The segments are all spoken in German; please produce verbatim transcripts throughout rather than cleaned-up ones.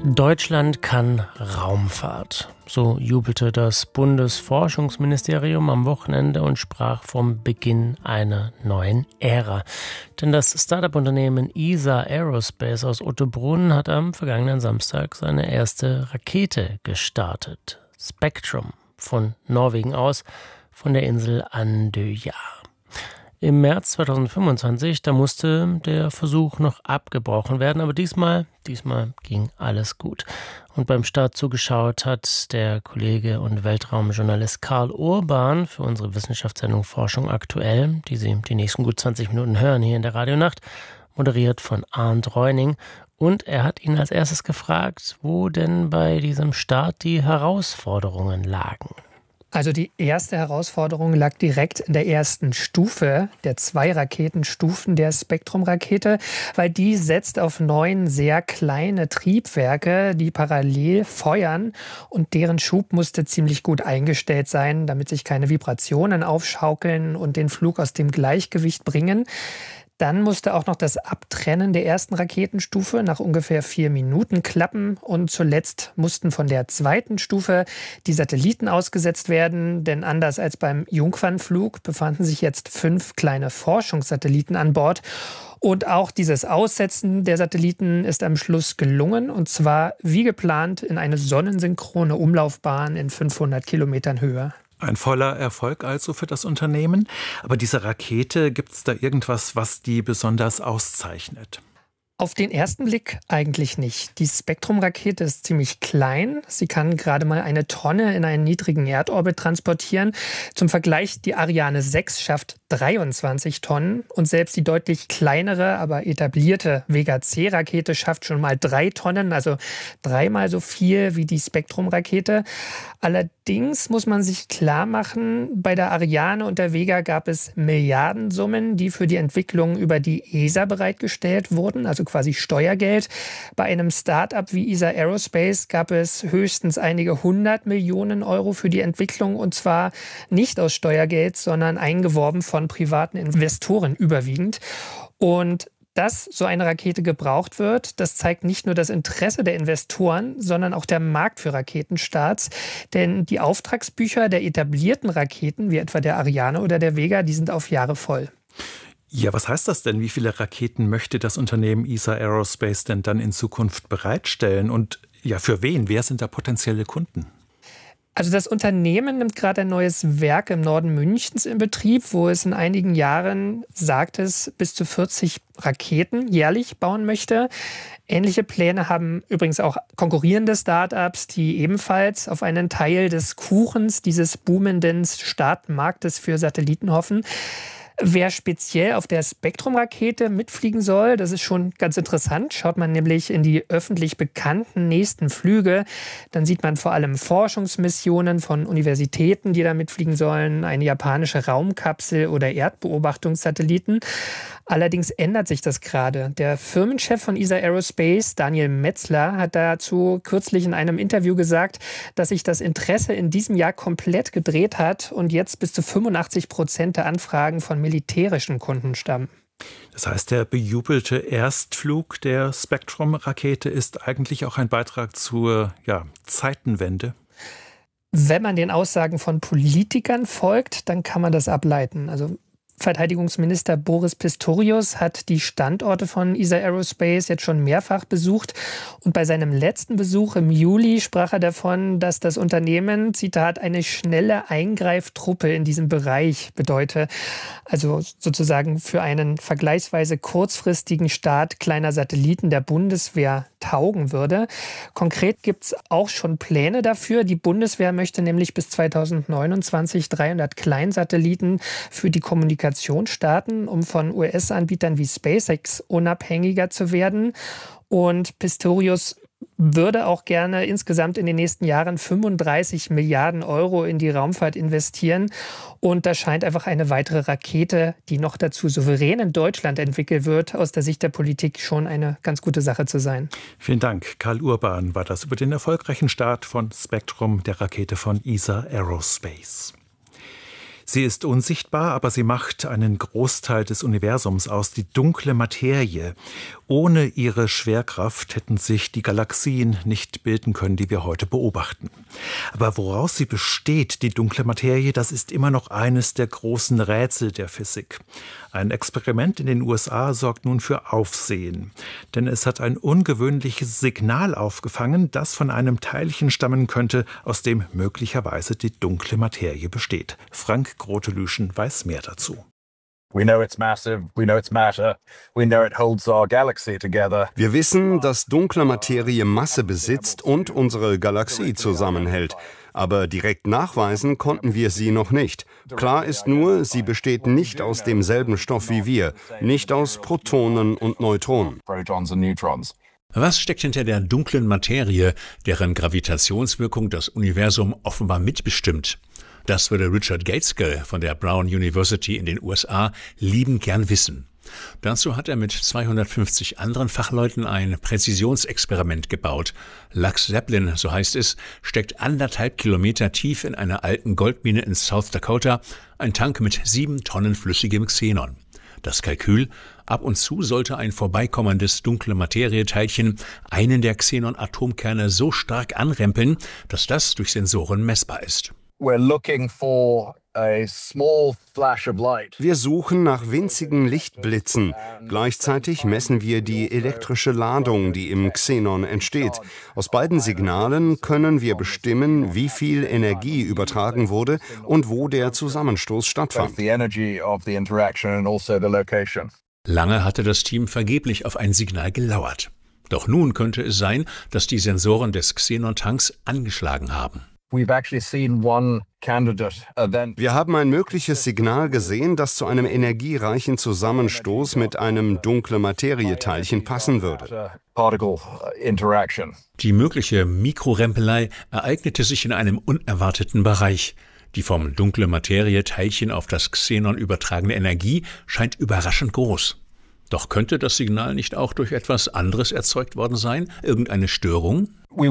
Deutschland kann Raumfahrt. So jubelte das Bundesforschungsministerium am Wochenende und sprach vom Beginn einer neuen Ära. Denn das Start-up-Unternehmen E S A Aerospace aus Ottobrunn hat am vergangenen Samstag seine erste Rakete gestartet. Spectrum von Norwegen aus, von der Insel Andøya. Im März zweitausendfünfundzwanzig, da musste der Versuch noch abgebrochen werden, aber diesmal, diesmal ging alles gut. Und beim Start zugeschaut hat der Kollege und Weltraumjournalist Karl Urban für unsere Wissenschaftssendung Forschung aktuell, die Sie die nächsten gut zwanzig Minuten hören hier in der Radionacht, moderiert von Arndt Reuning. Und er hat ihn als erstes gefragt, wo denn bei diesem Start die Herausforderungen lagen. Also die erste Herausforderung lag direkt in der ersten Stufe der zwei Raketenstufen der Spektrum-Rakete, weil die setzt auf neun sehr kleine Triebwerke, die parallel feuern, und deren Schub musste ziemlich gut eingestellt sein, damit sich keine Vibrationen aufschaukeln und den Flug aus dem Gleichgewicht bringen. Dann musste auch noch das Abtrennen der ersten Raketenstufe nach ungefähr vier Minuten klappen. Und zuletzt mussten von der zweiten Stufe die Satelliten ausgesetzt werden. Denn anders als beim Jungfernflug befanden sich jetzt fünf kleine Forschungssatelliten an Bord. Und auch dieses Aussetzen der Satelliten ist am Schluss gelungen. Und zwar wie geplant in eine sonnensynchrone Umlaufbahn in fünfhundert Kilometern Höhe. Ein voller Erfolg also für das Unternehmen. Aber diese Rakete, gibt es da irgendwas, was die besonders auszeichnet? Auf den ersten Blick eigentlich nicht. Die Spektrum-Rakete ist ziemlich klein. Sie kann gerade mal eine Tonne in einen niedrigen Erdorbit transportieren. Zum Vergleich, die Ariane sechs schafft dreiundzwanzig Tonnen. Und selbst die deutlich kleinere, aber etablierte Vega-C-Rakete schafft schon mal drei Tonnen, also dreimal so viel wie die Spektrum-Rakete. Allerdings muss man sich klar machen, bei der Ariane und der Vega gab es Milliardensummen, die für die Entwicklung über die E S A bereitgestellt wurden, also quasi Steuergeld. Bei einem Start-up wie E S A Aerospace gab es höchstens einige hundert Millionen Euro für die Entwicklung, und zwar nicht aus Steuergeld, sondern eingeworben von privaten Investoren überwiegend. Und dass so eine Rakete gebraucht wird, das zeigt nicht nur das Interesse der Investoren, sondern auch der Markt für Raketenstarts. Denn die Auftragsbücher der etablierten Raketen, wie etwa der Ariane oder der Vega, die sind auf Jahre voll. Ja, was heißt das denn? Wie viele Raketen möchte das Unternehmen E S A Aerospace denn dann in Zukunft bereitstellen? Und ja, für wen? Wer sind da potenzielle Kunden? Also das Unternehmen nimmt gerade ein neues Werk im Norden Münchens in Betrieb, wo es in einigen Jahren, sagt es, bis zu vierzig Raketen jährlich bauen möchte. Ähnliche Pläne haben übrigens auch konkurrierende Start-ups, die ebenfalls auf einen Teil des Kuchens dieses boomenden Startmarktes für Satelliten hoffen. Wer speziell auf der Spektrum-Rakete mitfliegen soll, das ist schon ganz interessant. Schaut man nämlich in die öffentlich bekannten nächsten Flüge, dann sieht man vor allem Forschungsmissionen von Universitäten, die da mitfliegen sollen, eine japanische Raumkapsel oder Erdbeobachtungssatelliten. Allerdings ändert sich das gerade. Der Firmenchef von E S A Aerospace, Daniel Metzler, hat dazu kürzlich in einem Interview gesagt, dass sich das Interesse in diesem Jahr komplett gedreht hat und jetzt bis zu fünfundachtzig Prozent der Anfragen von militärischen Kunden stammen. Das heißt, der bejubelte Erstflug der Spektrum-Rakete ist eigentlich auch ein Beitrag zur ja, Zeitenwende? Wenn man den Aussagen von Politikern folgt, dann kann man das ableiten. Also Verteidigungsminister Boris Pistorius hat die Standorte von E S A Aerospace jetzt schon mehrfach besucht. Und bei seinem letzten Besuch im Juli sprach er davon, dass das Unternehmen, Zitat, eine schnelle Eingreiftruppe in diesem Bereich bedeute. Also sozusagen für einen vergleichsweise kurzfristigen Start kleiner Satelliten der Bundeswehr taugen würde. Konkret gibt es auch schon Pläne dafür. Die Bundeswehr möchte nämlich bis zweitausendneunundzwanzig dreihundert Kleinsatelliten für die Kommunikation starten, um von U S-Anbietern wie SpaceX unabhängiger zu werden. Und Pistorius würde auch gerne insgesamt in den nächsten Jahren fünfunddreißig Milliarden Euro in die Raumfahrt investieren. Und da scheint einfach eine weitere Rakete, die noch dazu souverän in Deutschland entwickelt wird, aus der Sicht der Politik schon eine ganz gute Sache zu sein. Vielen Dank. Karl Urban war das über den erfolgreichen Start von Spectrum, der Rakete von E S A Aerospace. Sie ist unsichtbar, aber sie macht einen Großteil des Universums aus, die dunkle Materie. Ohne ihre Schwerkraft hätten sich die Galaxien nicht bilden können, die wir heute beobachten. Aber woraus sie besteht, die dunkle Materie, das ist immer noch eines der großen Rätsel der Physik. Ein Experiment in den U S A sorgt nun für Aufsehen, denn es hat ein ungewöhnliches Signal aufgefangen, das von einem Teilchen stammen könnte, aus dem möglicherweise die dunkle Materie besteht. Frank Grotelüschen weiß mehr dazu. Wir wissen, dass dunkle Materie Masse besitzt und unsere Galaxie zusammenhält. Aber direkt nachweisen konnten wir sie noch nicht. Klar ist nur, sie besteht nicht aus demselben Stoff wie wir, nicht aus Protonen und Neutronen. Was steckt hinter der dunklen Materie, deren Gravitationswirkung das Universum offenbar mitbestimmt? Das würde Richard Gateskill von der Brown University in den U S A liebend gern wissen. Dazu hat er mit zweihundertfünfzig anderen Fachleuten ein Präzisionsexperiment gebaut. Lux Zeppelin, so heißt es, steckt anderthalb Kilometer tief in einer alten Goldmine in South Dakota, ein Tank mit sieben Tonnen flüssigem Xenon. Das Kalkül: ab und zu sollte ein vorbeikommendes dunkle Materieteilchen einen der Xenon-Atomkerne so stark anrempeln, dass das durch Sensoren messbar ist. Wir suchen nach winzigen Lichtblitzen. Gleichzeitig messen wir die elektrische Ladung, die im Xenon entsteht. Aus beiden Signalen können wir bestimmen, wie viel Energie übertragen wurde und wo der Zusammenstoß stattfand. Lange hatte das Team vergeblich auf ein Signal gelauert. Doch nun könnte es sein, dass die Sensoren des Xenon-Tanks angeschlagen haben. Wir haben ein mögliches Signal gesehen, das zu einem energiereichen Zusammenstoß mit einem dunkle Materieteilchen passen würde. Die mögliche Mikrorempelei ereignete sich in einem unerwarteten Bereich. Die vom dunkle Materieteilchen auf das Xenon übertragene Energie scheint überraschend groß. Doch könnte das Signal nicht auch durch etwas anderes erzeugt worden sein? Irgendeine Störung?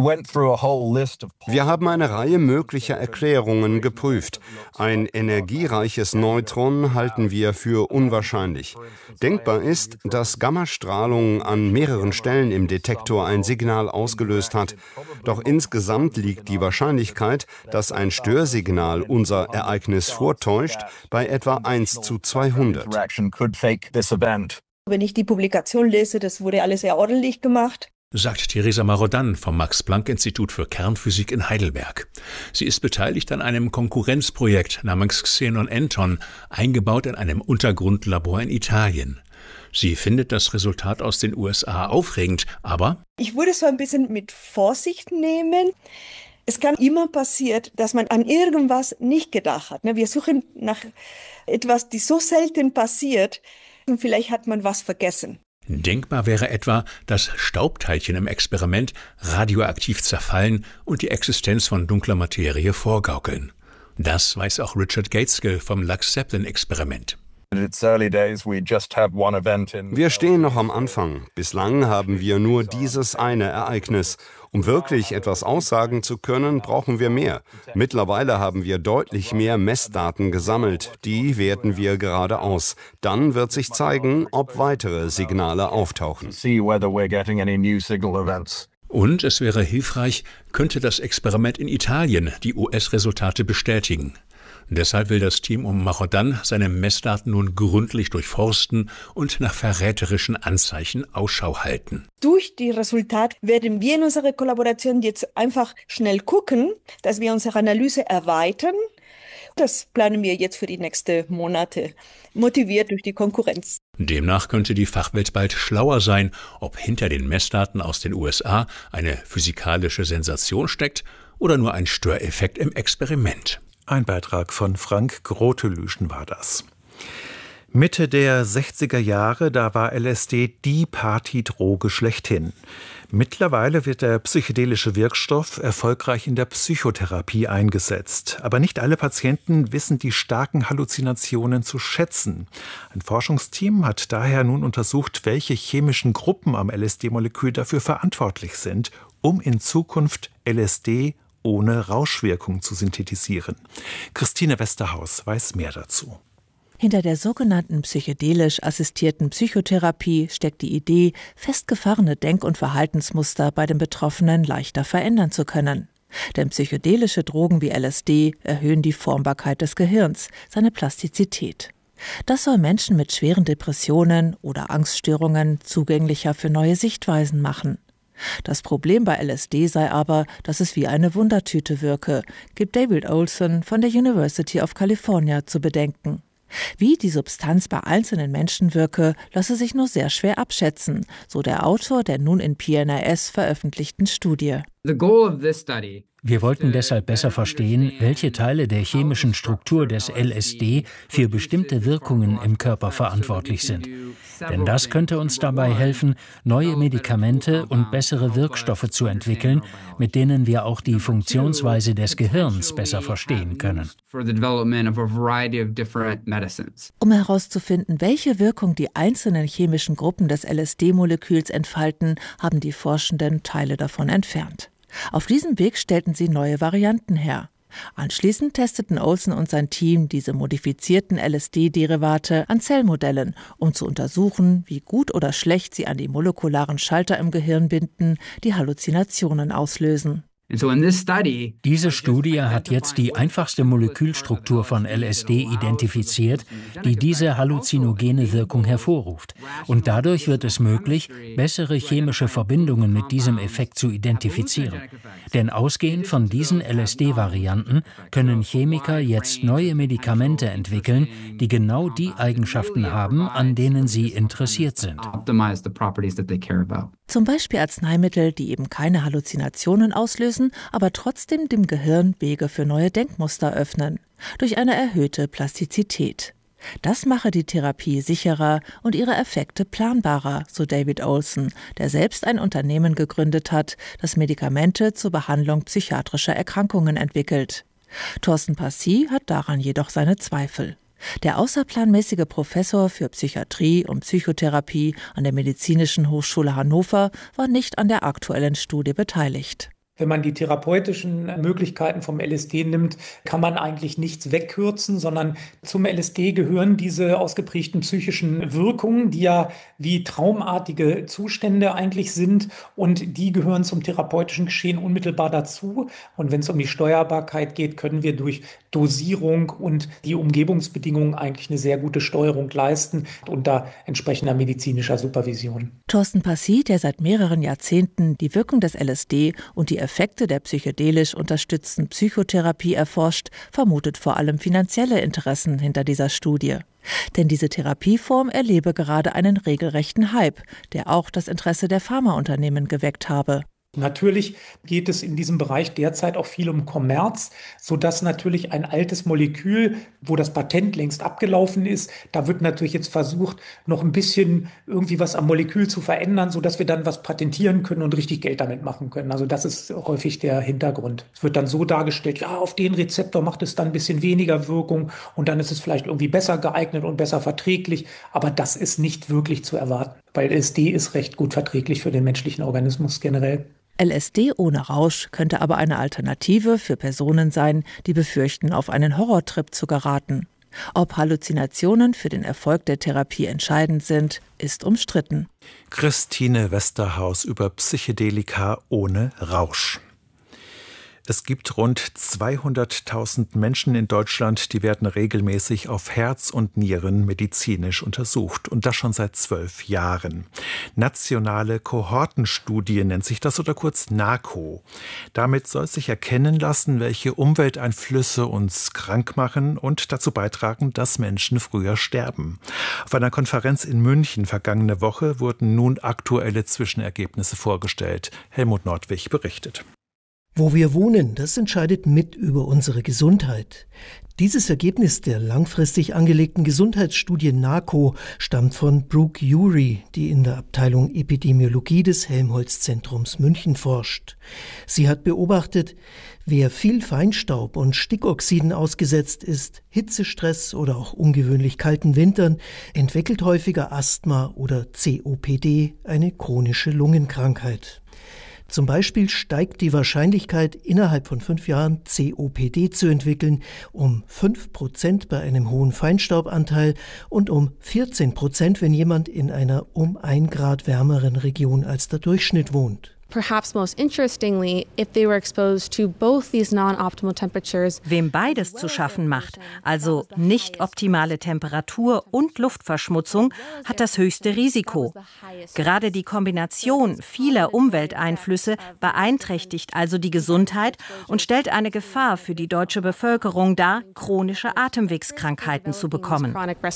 Wir haben eine Reihe möglicher Erklärungen geprüft. Ein energiereiches Neutron halten wir für unwahrscheinlich. Denkbar ist, dass Gammastrahlung an mehreren Stellen im Detektor ein Signal ausgelöst hat. Doch insgesamt liegt die Wahrscheinlichkeit, dass ein Störsignal unser Ereignis vortäuscht, bei etwa eins zu zweihundert. Wenn ich die Publikation lese, das wurde alles sehr ordentlich gemacht. Sagt Theresa Marodan vom Max-Planck-Institut für Kernphysik in Heidelberg. Sie ist beteiligt an einem Konkurrenzprojekt namens Xenon Anton, eingebaut in einem Untergrundlabor in Italien. Sie findet das Resultat aus den U S A aufregend, aber ich würde es so ein bisschen mit Vorsicht nehmen. Es kann immer passieren, dass man an irgendwas nicht gedacht hat. Wir suchen nach etwas, das so selten passiert. Und vielleicht hat man was vergessen. Denkbar wäre etwa, dass Staubteilchen im Experiment radioaktiv zerfallen und die Existenz von dunkler Materie vorgaukeln. Das weiß auch Richard Gateskill vom Lux Zeppelin-Experiment. Wir stehen noch am Anfang. Bislang haben wir nur dieses eine Ereignis. Um wirklich etwas aussagen zu können, brauchen wir mehr. Mittlerweile haben wir deutlich mehr Messdaten gesammelt. Die werten wir gerade aus. Dann wird sich zeigen, ob weitere Signale auftauchen. Und es wäre hilfreich, könnte das Experiment in Italien die U S-Resultate bestätigen. Deshalb will das Team um Marodan seine Messdaten nun gründlich durchforsten und nach verräterischen Anzeichen Ausschau halten. Durch die Resultate werden wir in unserer Kollaboration jetzt einfach schnell gucken, dass wir unsere Analyse erweitern. Das planen wir jetzt für die nächsten Monate, motiviert durch die Konkurrenz. Demnach könnte die Fachwelt bald schlauer sein, ob hinter den Messdaten aus den U S A eine physikalische Sensation steckt oder nur ein Störeffekt im Experiment. Ein Beitrag von Frank Grotelüschen war das. Mitte der sechziger Jahre, da war L S D die Partydroge schlechthin. Mittlerweile wird der psychedelische Wirkstoff erfolgreich in der Psychotherapie eingesetzt. Aber nicht alle Patienten wissen die starken Halluzinationen zu schätzen. Ein Forschungsteam hat daher nun untersucht, welche chemischen Gruppen am L S D-Molekül dafür verantwortlich sind, um in Zukunft L S D ohne Rauschwirkung zu synthetisieren. Christine Westerhaus weiß mehr dazu. Hinter der sogenannten psychedelisch assistierten Psychotherapie steckt die Idee, festgefahrene Denk- und Verhaltensmuster bei den Betroffenen leichter verändern zu können. Denn psychedelische Drogen wie L S D erhöhen die Formbarkeit des Gehirns, seine Plastizität. Das soll Menschen mit schweren Depressionen oder Angststörungen zugänglicher für neue Sichtweisen machen. Das Problem bei L S D sei aber, dass es wie eine Wundertüte wirke, gibt David Olson von der University of California zu bedenken. Wie die Substanz bei einzelnen Menschen wirke, lasse sich nur sehr schwer abschätzen, so der Autor der nun in P N A S veröffentlichten Studie. Wir wollten deshalb besser verstehen, welche Teile der chemischen Struktur des L S D für bestimmte Wirkungen im Körper verantwortlich sind. Denn das könnte uns dabei helfen, neue Medikamente und bessere Wirkstoffe zu entwickeln, mit denen wir auch die Funktionsweise des Gehirns besser verstehen können. Um herauszufinden, welche Wirkung die einzelnen chemischen Gruppen des L S D-Moleküls entfalten, haben die Forschenden Teile davon entfernt. Auf diesem Weg stellten sie neue Varianten her. Anschließend testeten Olson und sein Team diese modifizierten L S D-Derivate an Zellmodellen, um zu untersuchen, wie gut oder schlecht sie an die molekularen Schalter im Gehirn binden, die Halluzinationen auslösen. Diese Studie hat jetzt die einfachste Molekülstruktur von L S D identifiziert, die diese halluzinogene Wirkung hervorruft. Und dadurch wird es möglich, bessere chemische Verbindungen mit diesem Effekt zu identifizieren. Denn ausgehend von diesen L S D-Varianten können Chemiker jetzt neue Medikamente entwickeln, die genau die Eigenschaften haben, an denen sie interessiert sind. Zum Beispiel Arzneimittel, die eben keine Halluzinationen auslösen, aber trotzdem dem Gehirn Wege für neue Denkmuster öffnen, durch eine erhöhte Plastizität. Das mache die Therapie sicherer und ihre Effekte planbarer, so David Olson, der selbst ein Unternehmen gegründet hat, das Medikamente zur Behandlung psychiatrischer Erkrankungen entwickelt. Thorsten Passy hat daran jedoch seine Zweifel. Der außerplanmäßige Professor für Psychiatrie und Psychotherapie an der Medizinischen Hochschule Hannover war nicht an der aktuellen Studie beteiligt. Wenn man die therapeutischen Möglichkeiten vom L S D nimmt, kann man eigentlich nichts wegkürzen, sondern zum L S D gehören diese ausgeprägten psychischen Wirkungen, die ja wie traumartige Zustände eigentlich sind, und die gehören zum therapeutischen Geschehen unmittelbar dazu. Und wenn es um die Steuerbarkeit geht, können wir durch Dosierung und die Umgebungsbedingungen eigentlich eine sehr gute Steuerung leisten unter entsprechender medizinischer Supervision. Thorsten Passy, der seit mehreren Jahrzehnten die Wirkung des L S D und die Effekte der psychedelisch unterstützten Psychotherapie erforscht, vermutet vor allem finanzielle Interessen hinter dieser Studie. Denn diese Therapieform erlebe gerade einen regelrechten Hype, der auch das Interesse der Pharmaunternehmen geweckt habe. Natürlich geht es in diesem Bereich derzeit auch viel um Kommerz, sodass natürlich ein altes Molekül, wo das Patent längst abgelaufen ist, da wird natürlich jetzt versucht, noch ein bisschen irgendwie was am Molekül zu verändern, sodass wir dann was patentieren können und richtig Geld damit machen können. Also das ist häufig der Hintergrund. Es wird dann so dargestellt, ja, auf den Rezeptor macht es dann ein bisschen weniger Wirkung und dann ist es vielleicht irgendwie besser geeignet und besser verträglich, aber das ist nicht wirklich zu erwarten, weil L S D ist recht gut verträglich für den menschlichen Organismus generell. L S D ohne Rausch könnte aber eine Alternative für Personen sein, die befürchten, auf einen Horrortrip zu geraten. Ob Halluzinationen für den Erfolg der Therapie entscheidend sind, ist umstritten. Christine Westerhaus über Psychedelika ohne Rausch. Es gibt rund zweihunderttausend Menschen in Deutschland, die werden regelmäßig auf Herz und Nieren medizinisch untersucht. Und das schon seit zwölf Jahren. Nationale Kohortenstudie nennt sich das, oder kurz NACO. Damit soll sich erkennen lassen, welche Umwelteinflüsse uns krank machen und dazu beitragen, dass Menschen früher sterben. Auf einer Konferenz in München vergangene Woche wurden nun aktuelle Zwischenergebnisse vorgestellt. Helmut Nordwig berichtet. Wo wir wohnen, das entscheidet mit über unsere Gesundheit. Dieses Ergebnis der langfristig angelegten Gesundheitsstudie NACO stammt von Brooke Urey, die in der Abteilung Epidemiologie des Helmholtz-Zentrums München forscht. Sie hat beobachtet, wer viel Feinstaub und Stickoxiden ausgesetzt ist, Hitzestress oder auch ungewöhnlich kalten Wintern, entwickelt häufiger Asthma oder C O P D, eine chronische Lungenkrankheit. Zum Beispiel steigt die Wahrscheinlichkeit, innerhalb von fünf Jahren C O P D zu entwickeln, um fünf Prozent bei einem hohen Feinstaubanteil und um vierzehn Prozent, wenn jemand in einer um ein Grad wärmeren Region als der Durchschnitt wohnt. Perhaps most interestingly, if they were exposed to both these non-optimal temperatures. Wem beides zu schaffen macht, also nicht optimale Temperatur und Luftverschmutzung, hat das höchste Risiko. Gerade die Kombination vieler Umwelteinflüsse beeinträchtigt also die Gesundheit und stellt eine Gefahr für die deutsche Bevölkerung dar, chronische Atemwegskrankheiten zu bekommen.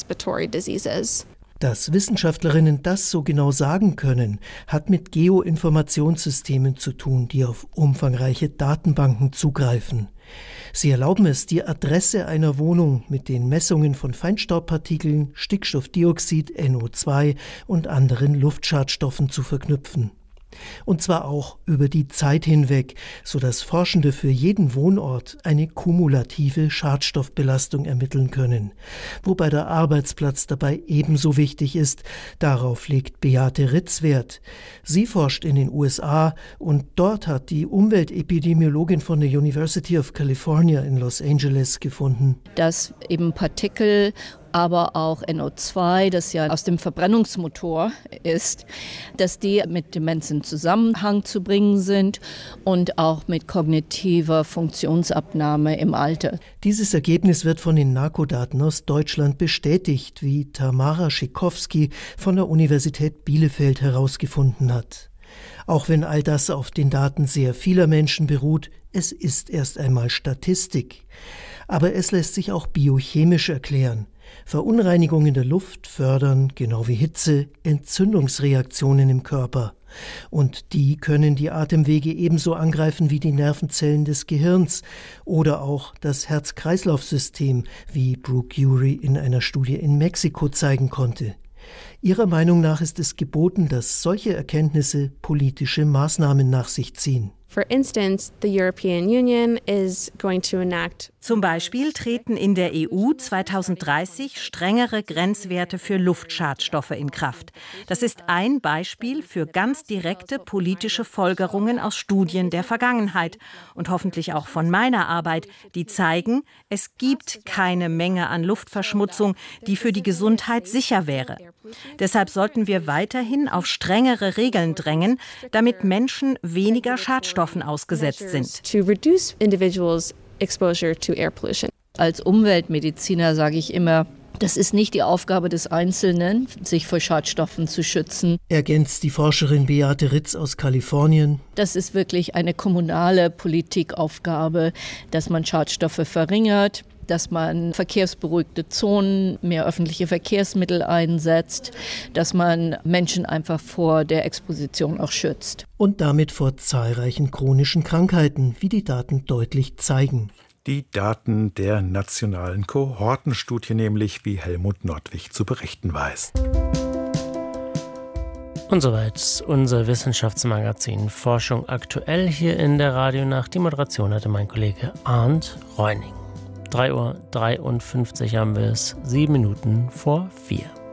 Dass Wissenschaftlerinnen das so genau sagen können, hat mit Geoinformationssystemen zu tun, die auf umfangreiche Datenbanken zugreifen. Sie erlauben es, die Adresse einer Wohnung mit den Messungen von Feinstaubpartikeln, Stickstoffdioxid, N O zwei und anderen Luftschadstoffen zu verknüpfen. Und zwar auch über die Zeit hinweg, sodass Forschende für jeden Wohnort eine kumulative Schadstoffbelastung ermitteln können. Wobei der Arbeitsplatz dabei ebenso wichtig ist, darauf legt Beate Ritz Wert. Sie forscht in den U S A und dort hat die Umweltepidemiologin von der University of California in Los Angeles gefunden, dass eben Partikel, aber auch N O zwei, das ja aus dem Verbrennungsmotor ist, dass die mit Demenz in Zusammenhang zu bringen sind und auch mit kognitiver Funktionsabnahme im Alter. Dieses Ergebnis wird von den NARCO-Daten aus Deutschland bestätigt, wie Tamara Schikowski von der Universität Bielefeld herausgefunden hat. Auch wenn all das auf den Daten sehr vieler Menschen beruht, es ist erst einmal Statistik. Aber es lässt sich auch biochemisch erklären. Verunreinigungen der Luft fördern, genau wie Hitze, Entzündungsreaktionen im Körper. Und die können die Atemwege ebenso angreifen wie die Nervenzellen des Gehirns oder auch das Herz-Kreislauf-System, wie Brooke Ury in einer Studie in Mexiko zeigen konnte. Ihrer Meinung nach ist es geboten, dass solche Erkenntnisse politische Maßnahmen nach sich ziehen. For instance, the European Union is going to enact. Zum Beispiel treten in der E U zweitausenddreißig strengere Grenzwerte für Luftschadstoffe in Kraft. Das ist ein Beispiel für ganz direkte politische Folgerungen aus Studien der Vergangenheit und hoffentlich auch von meiner Arbeit, die zeigen, es gibt keine Menge an Luftverschmutzung, die für die Gesundheit sicher wäre. Deshalb sollten wir weiterhin auf strengere Regeln drängen, damit Menschen weniger Schadstoffen ausgesetzt sind. To reduce individuals' exposure to air pollution. Als Umweltmediziner sage ich immer, das ist nicht die Aufgabe des Einzelnen, sich vor Schadstoffen zu schützen. Ergänzt die Forscherin Beate Ritz aus Kalifornien. Das ist wirklich eine kommunale Politikaufgabe, dass man Schadstoffe verringert, dass man verkehrsberuhigte Zonen, mehr öffentliche Verkehrsmittel einsetzt, dass man Menschen einfach vor der Exposition auch schützt. Und damit vor zahlreichen chronischen Krankheiten, wie die Daten deutlich zeigen. Die Daten der nationalen Kohortenstudie nämlich, wie Helmut Nordwig zu berichten weiß. Und soweit unser Wissenschaftsmagazin Forschung aktuell hier in der Radionacht. Die Moderation hatte mein Kollege Arndt Reuning. drei Uhr dreiundfünfzig haben wir es, sieben Minuten vor vier.